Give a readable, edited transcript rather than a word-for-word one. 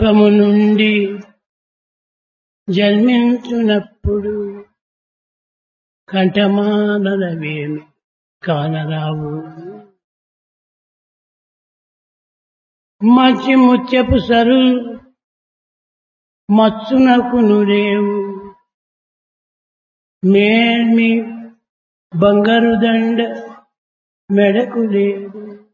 గర్భము నుండి జన్మించునప్పుడు కంఠమానలవేమి కానరావు. మంచి ముత్యపు సరు మచ్చునకును లేవు, మేల్మి బంగారు దండ మెడకు లేదు.